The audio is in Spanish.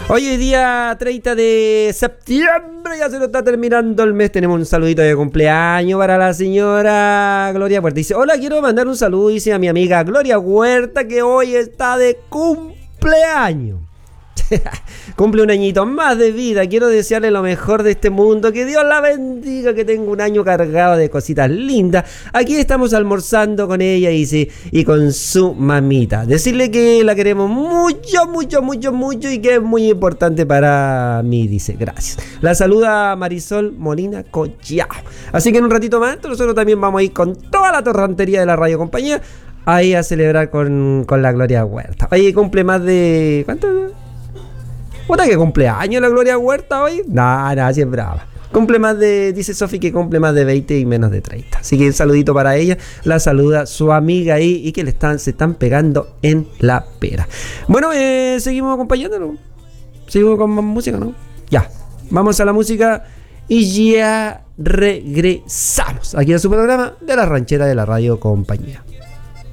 Hoy día 30 de septiembre, ya se nos está terminando el mes. Tenemos un saludito de cumpleaños para la señora Gloria Huerta. Dice, hola, quiero mandar un saludo, dice, a mi amiga Gloria Huerta, que hoy está de cumpleaños. Cumple un añito más de vida. Quiero desearle lo mejor de este mundo. Que Dios la bendiga, que tenga un año cargado de cositas lindas. Aquí estamos almorzando con ella, dice, y con su mamita. Decirle que la queremos mucho, mucho, mucho, mucho, y que es muy importante para mí, dice. Gracias. La saluda Marisol Molina Collao. Así que en un ratito más nosotros también vamos a ir con toda la torrantería de la radio compañía ahí a celebrar con la Gloria Huerta. Oye, cumple más de... ¿cuánto? ¿Puta que cumpleaños la Gloria Huerta hoy? Nada, sí es brava. Cumple más de, dice Sofi, que cumple más de 20 y menos de 30. Así que un saludito para ella. La saluda su amiga ahí y que se están pegando en la pera. Bueno, seguimos acompañándonos. Seguimos con más música, ¿no? Ya, vamos a la música y ya regresamos aquí a su programa de la ranchera de la radio compañía.